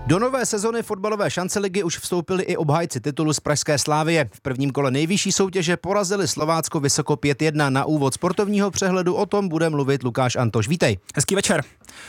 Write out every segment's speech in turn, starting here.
Do nové sezony fotbalové šance ligy už vstoupili i obhájci titulu z pražské Slavie. V prvním kole nejvyšší soutěže porazili Slovácko vysoko 5-1. Na úvod sportovního přehledu o tom bude mluvit Lukáš Antoš. Vítej. Hezký večer.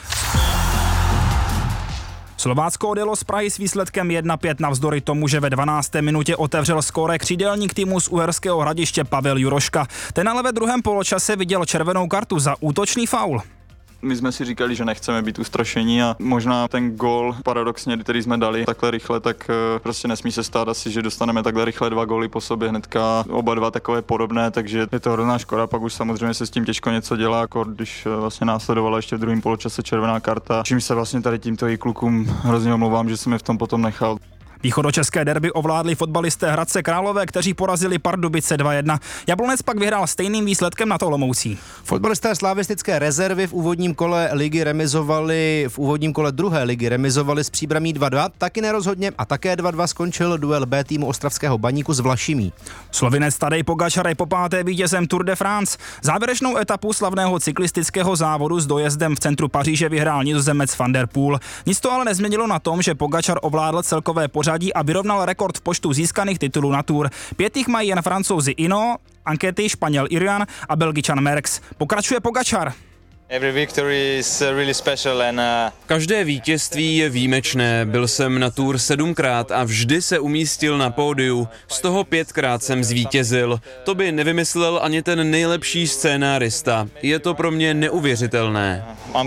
Slovácko odjelo z Prahy s výsledkem 1-5 navzdory tomu, že ve 12. minutě otevřel skóre křídelník týmu z Uherského Hradiště Pavel Juroška. Ten ale ve druhém poločase viděl červenou kartu za útočný faul. My jsme si říkali, že nechceme být ustrašení a možná ten gól paradoxně, který jsme dali takhle rychle, tak prostě nesmí se stát asi, že dostaneme takhle rychle 2 góly po sobě hnedka, oba dva takové podobné, takže je to hrozná škoda, pak už samozřejmě se s tím těžko něco dělá, jako když vlastně následovala ještě v druhém poločase červená karta, čím se vlastně tady tímto i klukům hrozně omlouvám, že jsem je v tom potom nechal. Východočeské derby ovládli fotbalisté Hradce Králové, kteří porazili Pardubice 2-1. Jablonec pak vyhrál stejným výsledkem nad Olomoucí. Fotbalisté slavistické rezervy v úvodním kole druhé ligy remizovali s Příbramí 2-2, taky nerozhodně a také 2-2 skončil duel B týmu ostravského Baníku s Vlašimí. Slovinec Tadej Pogačar je popáté vítězem Tour de France. Závěrečnou etapu slavného cyklistického závodu s dojezdem v centru Paříže vyhrál Nizozemec Van der Poel. Nic to ale nezměnilo na tom, že Pogačar ovládl celkové pořadí a vyrovnal rekord v počtu získaných titulů na Tour. 5 jich mají jen Francouzi Ino, Ankety, Španěl Irian a Belgičan Merckx. Pokračuje Pogačar. Každé vítězství je výjimečné. Byl jsem na Tour 7krát a vždy se umístil na pódiu. Z toho 5krát jsem zvítězil. To by nevymyslel ani ten nejlepší scénárista. Je to pro mě neuvěřitelné.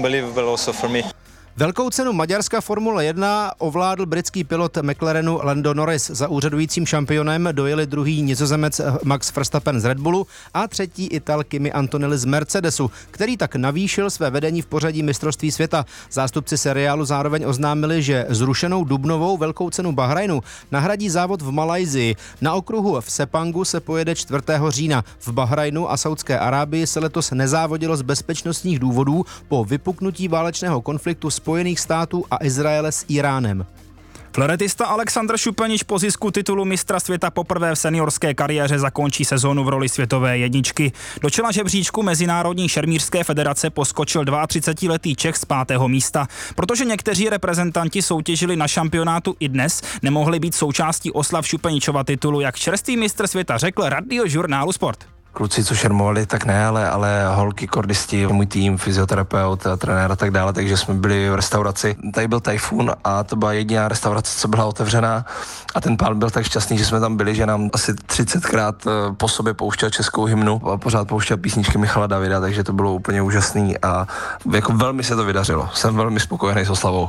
Velkou cenu Maďarska Formule 1 ovládl britský pilot McLarenu Lando Norris. Za úřadujícím šampionem dojeli druhý Nizozemec Max Verstappen z Red Bullu a třetí Ital Kimi Antonelli z Mercedesu, který tak navýšil své vedení v pořadí mistrovství světa. Zástupci seriálu zároveň oznámili, že zrušenou dubnovou velkou cenu Bahrajnu nahradí závod v Malajsii. Na okruhu v Sepangu se pojede 4. října. V Bahrajnu a Saudské Arábii se letos nezávodilo z bezpečnostních důvodů po vypuknutí válečného konfliktu Spojených států a Izraele s Iránem. Floretista Alexander Šupenič po zisku titulu mistra světa poprvé v seniorské kariéře zakončí sezónu v roli světové jedničky. Do čela žebříčku Mezinárodní šermířské federace poskočil 32letý Čech z 5. místa. Protože někteří reprezentanti soutěžili na šampionátu i dnes, nemohli být součástí oslav Šupeničova titulu, jak čerstvý mistr světa řekl radiožurnálu Sport. Kluci, co šermovali, tak ne, ale holky, kordisti, můj tým, fyzioterapeut, trenér a tak dále, takže jsme byli v restauraci. Tady byl Tajfun a to byla jediná restaurace, co byla otevřená a ten pán byl tak šťastný, že jsme tam byli, že nám asi 30krát po sobě pouštěl českou hymnu a pořád pouštěl písničky Michala Davida, takže to bylo úplně úžasný a jako velmi se to vydařilo. Jsem velmi spokojený s oslavou.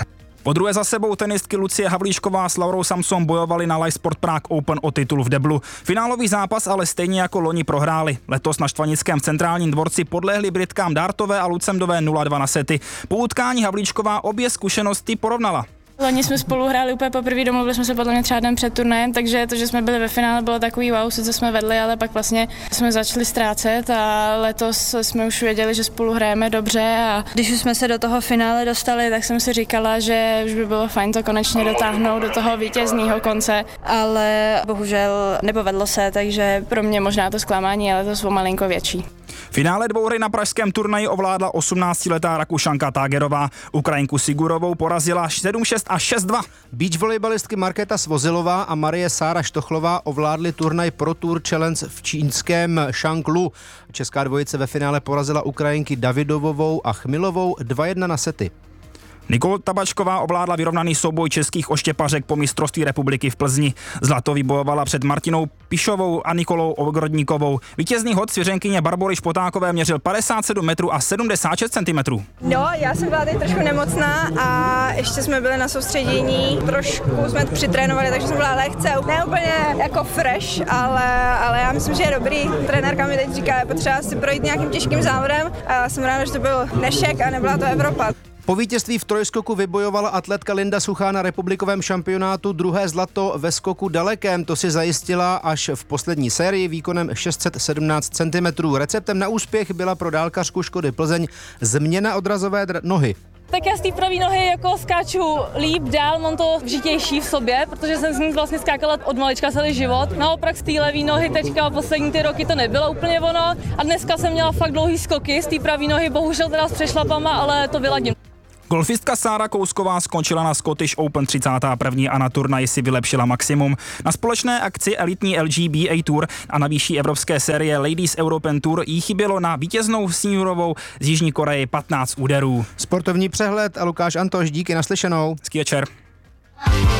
Po druhé za sebou tenistky Lucie Havlíčková s Laurou Samson bojovali na Live Sport Prague Open o titul v deblu. Finálový zápas ale stejně jako loni prohráli. Letos na Štvanickém centrálním dvorci podlehli Britkám Dartové a Lucemdové 0-2 na sety. Po utkání Havlíčková obě zkušenosti porovnala. Loni jsme spolu hráli úplně poprvé, domluvili jsme se podle mě třeba den před turnajem, takže to, že jsme byli ve finále, bylo takový wow, sice jsme vedli, ale pak vlastně jsme začali ztrácet a letos jsme už věděli, že spolu hrajeme dobře a když už jsme se do toho finále dostali, tak jsem si říkala, že už by bylo fajn to konečně dotáhnout do toho vítězného konce, ale bohužel nepovedlo se, takže pro mě možná to zklamání, ale to malinko větší. Finále dvouhry na pražském turnaji ovládla 18letá Rakušanka Tágerová. Ukrajinku Sigurovou porazila 7-6 a 6-2. Beach volejbalistky Markéta Svozilová a Marie Sára Štochlová ovládly turnaj Pro Tour Challenge v čínském Shanglu. Česká dvojice ve finále porazila Ukrajinky Davidovovou a Chmilovou 2-1 na sety. Nikol Tabačková ovládla vyrovnaný souboj českých oštěpařek po mistrovství republiky v Plzni. Zlato vybojovala před Martinou Pišovou a Nikolou Ogrodníkovou. Vítězný hod svěřenkyně Barbory Špotákové měřil 57 metrů a 76 cm. No, já jsem byla teď trošku nemocná a ještě jsme byli na soustředění. Trošku jsme přitrénovali, takže jsem byla lehce, ne úplně jako fresh, ale já myslím, že je dobrý. Trenérka mi teď říká, je potřeba si projít nějakým těžkým závodem a já jsem ráda, že to byl dnešek a nebyla to Evropa. Po vítězství v trojskoku vybojovala atletka Linda Suchá na republikovém šampionátu druhé zlato ve skoku dalekém. To si zajistila až v poslední sérii výkonem 617 cm. Receptem na úspěch byla pro dálkařku Škody Plzeň změna odrazové nohy. Tak já z té pravé nohy jako skáču líp, dál, mám to vžitější v sobě, protože jsem s ním vlastně skákala od malička celý život. Naopak z té levé nohy teďka poslední ty roky to nebylo úplně ono a dneska jsem měla fakt dlouhý skoky z té pravé nohy, bohužel teda s přešlapama, ale to vyladím. Golfistka Sára Kousková skončila na Scottish Open 31. a na turnaji si vylepšila maximum. Na společné akci elitní LGBA Tour a na výšší evropské série Ladies European Tour jí chybělo na vítěznou seniorovou z Jižní Koreje 15 úderů. Sportovní přehled a Lukáš Antoš, díky, naslyšenou. Hezký večer.